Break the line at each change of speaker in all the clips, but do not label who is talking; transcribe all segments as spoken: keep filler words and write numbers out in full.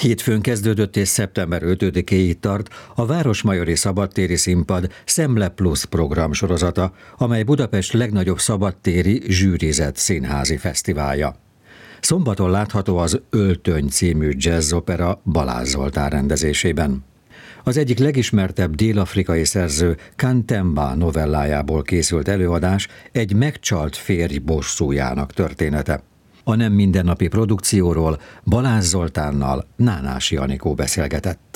Hétfőn kezdődött és szeptember ötödikéig tart a Városmajori Szabadtéri Színpad Szemle Plus program sorozata, amely Budapest legnagyobb szabadtéri zsűrizett színházi fesztiválja. Szombaton látható az Öltöny című jazzopera Balázs Zoltán rendezésében. Az egyik legismertebb dél-afrikai szerző Kantemba novellájából készült előadás egy megcsalt férj bosszújának története. A nem mindennapi produkcióról Balázs Zoltánnal Nánási Anikó beszélgetett.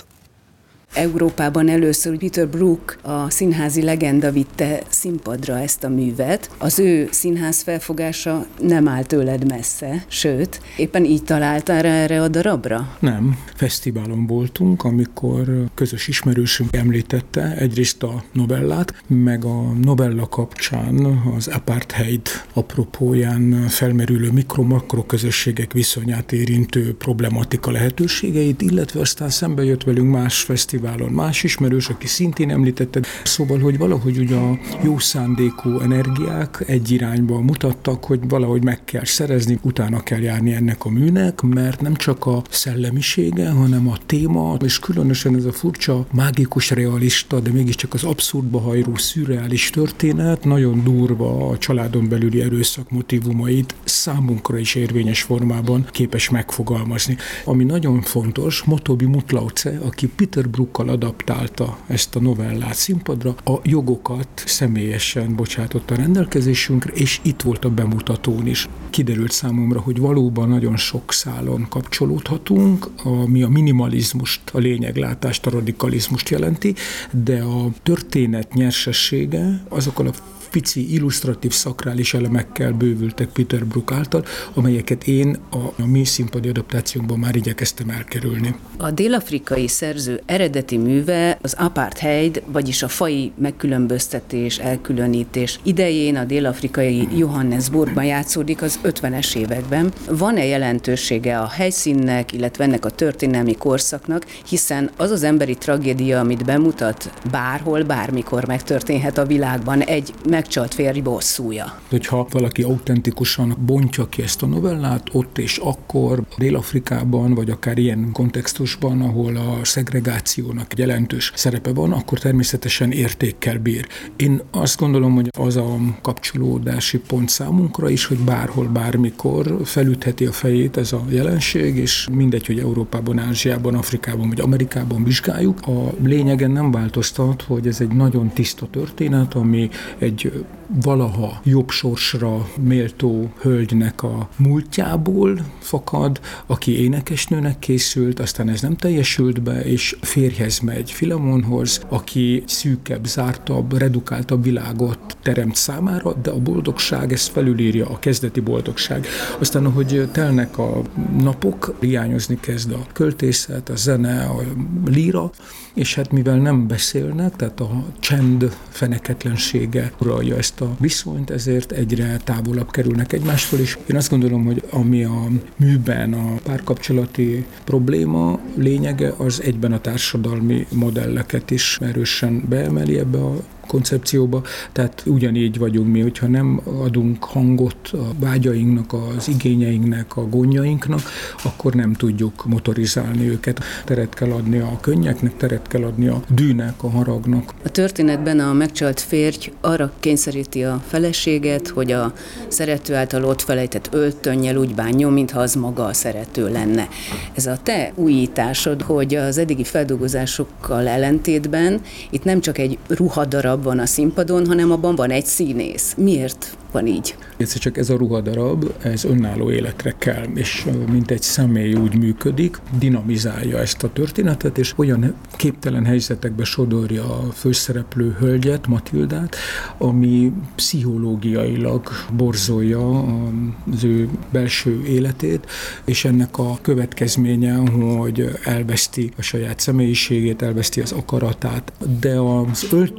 Európában először Peter Brook, a színházi legenda vitte színpadra ezt a művet. Az ő színház felfogása nem áll tőled messze, sőt, éppen így találtál rá erre a darabra?
Nem. Fesztiválon voltunk, amikor közös ismerősünk említette egyrészt a novellát, meg a novella kapcsán az apartheid apropóján felmerülő mikro-makro közösségek viszonyát érintő problematika lehetőségeit, illetve aztán szembe jött velünk más fesztiválon más ismerős, aki szintén említette. Szóval, hogy valahogy ugye a jó szándékú energiák egy irányba mutattak, hogy valahogy meg kell szerezni, utána kell járni ennek a műnek, mert nem csak a szellemisége, hanem a téma, és különösen ez a furcsa, mágikus, realista, de mégiscsak az abszurdba hajró, szürreális történet, nagyon durva a családon belüli erőszak motívumait számunkra is érvényes formában képes megfogalmazni. Ami nagyon fontos, Motobi Mutlauce, aki Peter Brookkal adaptálta ezt a novellát színpadra, a jogokat személyesen bocsátotta rendelkezésünkre, és itt volt a bemutatón is. Kiderült számomra, hogy valóban nagyon sok szálon kapcsolódhatunk, ami a minimalizmust, a lényeglátást, a radikalizmust jelenti, de a történet nyersessége azokkal a pici, illusztratív, szakrális elemekkel bővültek Peter Brook által, amelyeket én a, a mi színpadi adaptációnkban már igyekeztem elkerülni.
A dél-afrikai szerző eredeti műve az apartheid, vagyis a faji megkülönböztetés, elkülönítés idején a dél-afrikai Johannesburgban játszódik az ötvenes években. Van-e jelentősége a helyszínnek, illetve ennek a történelmi korszaknak, hiszen az az emberi tragédia, amit bemutat, bárhol, bármikor megtörténhet a világban egy megcsalt férj bosszúja.
Hogyha valaki autentikusan bontja ki ezt a novellát, ott és akkor Dél-Afrikában, vagy akár ilyen kontextusban, ahol a szegregációnak jelentős szerepe van, akkor természetesen értékkel bír. Én azt gondolom, hogy az a kapcsolódási pont számunkra is, hogy bárhol, bármikor felütheti a fejét ez a jelenség, és mindegy, hogy Európában, Ázsiában, Afrikában vagy Amerikában vizsgáljuk. A lényegen nem változtat, hogy ez egy nagyon tiszta történet, ami egy valaha jobb sorsra méltó hölgynek a múltjából fakad, aki énekesnőnek készült, aztán ez nem teljesült be, és férjhez megy Filemonhoz, aki szűkebb, zártabb, redukáltabb világot teremt számára, de a boldogság ezt felülírja, a kezdeti boldogság. Aztán, ahogy telnek a napok, hiányozni kezd a költészet, a zene, a líra, és hát mivel nem beszélnek, tehát a csend feneketlensége uralja ezt a viszonyt, ezért egyre távolabb kerülnek egymástól, és én azt gondolom, hogy ami a műben a párkapcsolati probléma lényege, az egyben a társadalmi modelleket is erősen beemeli ebbe a koncepcióba, tehát ugyanígy vagyunk mi, hogyha nem adunk hangot a vágyainknak, az igényeinknek, a gondjainknak, akkor nem tudjuk motorizálni őket. Teret kell adni a könnyeknek, teret kell adni a dűnek, a haragnak.
A történetben a megcsalt férj arra kényszeríti a feleséget, hogy a szerető által ott felejtett öltönnyel úgy bánjon, mintha az maga a szerető lenne. Ez a te újításod, hogy az eddigi feldolgozásokkal ellentétben itt nem csak egy ruhadarab van a színpadon, hanem abban van egy színész. Miért van így?
Egyszer csak ez a ruhadarab, ez önálló életre kell, és mint egy személy úgy működik, dinamizálja ezt a történetet, és olyan képtelen helyzetekbe sodorja a főszereplő hölgyet, Matildát, ami pszichológiailag borzolja az ő belső életét, és ennek a következménye, hogy elveszti a saját személyiségét, elveszti az akaratát, de az öltöny az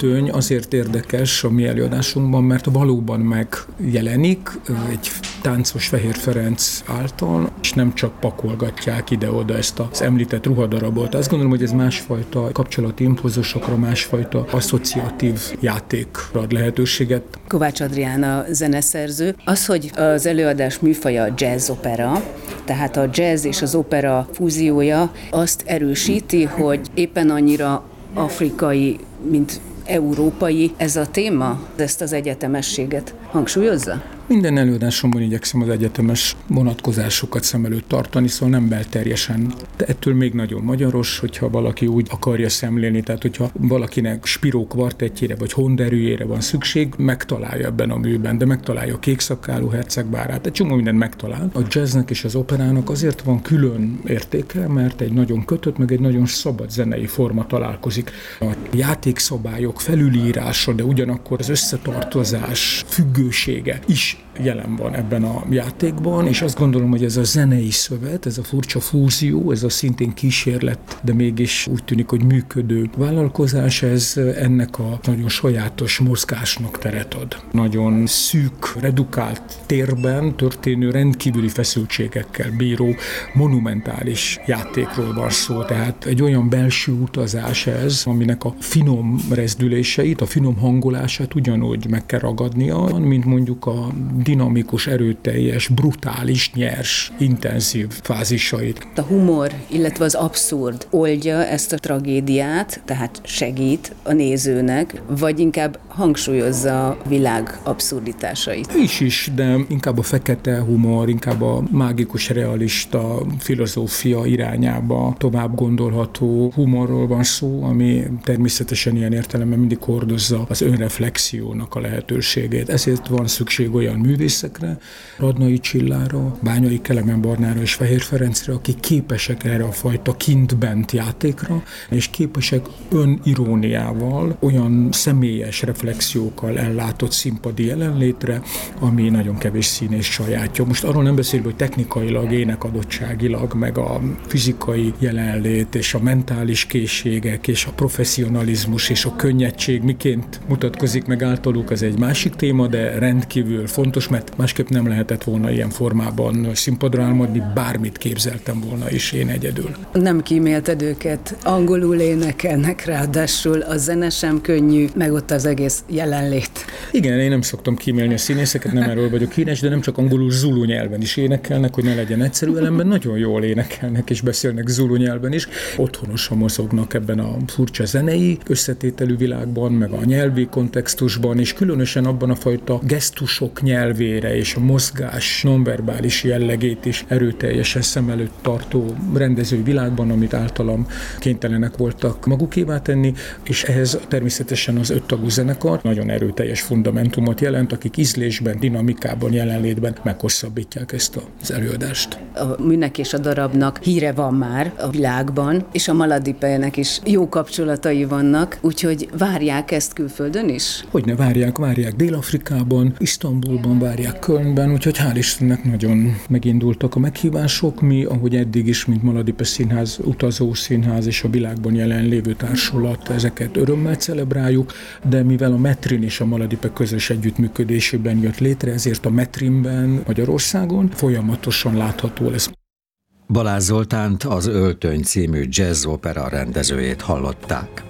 azért érdekes a mi előadásunkban, mert valóban megjelenik egy táncos Fehér Ferenc által, és nem csak pakolgatják ide-oda ezt az említett ruhadarabot. Azt gondolom, hogy ez másfajta kapcsolati impulzusokra, másfajta asszociatív játékra ad lehetőséget.
Kovács Adrián zeneszerző. Az, hogy az előadás műfaja jazz opera, tehát a jazz és az opera fúziója azt erősíti, hogy éppen annyira afrikai, mint európai ez a téma, ezt az egyetemességet hangsúlyozza?
Minden előadásomban igyekszem az egyetemes vonatkozásokat szem előtt tartani, szóval nem belterjesen. De ettől még nagyon magyaros, hogyha valaki úgy akarja szemlélni, tehát hogyha valakinek Spiró kvartettjére vagy honderűjére van szükség, megtalálja ebben a műben, de megtalálja a Kékszakálú hercegbárát, egy csomó mindent megtalál. A jazznek és az operának azért van külön értéke, mert egy nagyon kötött, meg egy nagyon szabad zenei forma találkozik. A játékszabályok felülírása, de ugyanakkor az összetartozás függősége is jelen van ebben a játékban, és azt gondolom, hogy ez a zenei szövet, ez a furcsa fúzió, ez a szintén kísérlet, de mégis úgy tűnik, hogy működő vállalkozás, ez ennek a nagyon sajátos mozgásnak teret ad. Nagyon szűk, redukált térben történő rendkívüli feszültségekkel bíró monumentális játékról van szó, tehát egy olyan belső utazás ez, aminek a finom rezdüléseit, a finom hangolását ugyanúgy meg kell ragadnia, mint mondjuk a dinamikus, erőteljes, brutális, nyers, intenzív fázisait.
A humor, illetve az abszurd oldja ezt a tragédiát, tehát segít a nézőnek, vagy inkább hangsúlyozza a világ abszurditásait?
Is is, de inkább a fekete humor, inkább a mágikus, realista filozófia irányába tovább gondolható humorról van szó, ami természetesen ilyen értelemben mindig hordozza az önreflexiónak a lehetőségét. Ezért van szükség olyan művészekre, Radnai Csillára, Bányai Kelemen Barnára és Fehér Ferencre, akik képesek erre a fajta kint-bent játékra, és képesek öniróniával, olyan személyes reflexiókkal ellátott színpadi jelenlétre, ami nagyon kevés színész sajátja. Most arról nem beszélve, hogy technikailag, énekadottságilag, meg a fizikai jelenlét, és a mentális készségek, és a professzionalizmus, és a könnyedség miként mutatkozik meg általuk, az egy másik téma, de rendkívül fontos, mert másképp nem lehetett volna ilyen formában színpadra álmodni, bármit képzeltem volna is én egyedül.
Nem kímélted őket, angolul énekelnek, ráadásul a zene sem könnyű, meg ott az egész jelenlét.
Igen, én nem szoktam kímélni a színészeket, nem erről vagyok híres, de nem csak angolul, zulu nyelven is énekelnek, hogy ne legyen egyszerű, ellenben nagyon jól énekelnek és beszélnek zulu nyelven is. Otthonosan mozognak ebben a furcsa zenei összetételű világban, meg a nyelvi kontextusban, és különösen abban a fajta gesztusok nyelvére és a mozgás nonverbális jellegét is erőteljesen szem előtt tartó rendezői világban, amit általam kénytelenek voltak magukévá tenni, és ehhez természetesen az öttagú zenekar nagyon erőteljes fundamentumot jelent, akik ízlésben, dinamikában, jelenlétben meghosszabbítják ezt az előadást.
A műnek és a darabnak híre van már a világban, és a Maladipenek is jó kapcsolatai vannak, úgyhogy várják ezt külföldön is?
Hogyne várják, várják Dél-Afrikában, Isztambulban várják, Kölnben, úgyhogy hál' Istennek nagyon megindultak a meghívások. Mi, ahogy eddig is, mint Maladipe Színház, utazó színház és a világban jelenlévő társulat, ezeket örömmel celebráljuk, de mivel a Metrin és a Maladipe közös együttműködésében jött létre, ezért a Metrinben Magyarországon folyamatosan látható lesz.
Balázs Zoltánt, az Öltöny című jazz opera rendezőjét hallották.